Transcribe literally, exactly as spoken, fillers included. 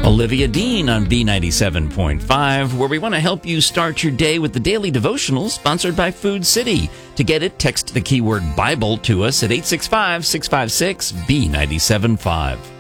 Olivia Dean on B ninety-seven point five, where we want to help you start your day with the Daily Devotional, sponsored by Food City. To get it, text the keyword Bible to us at eight six five, six five six, B nine seven five.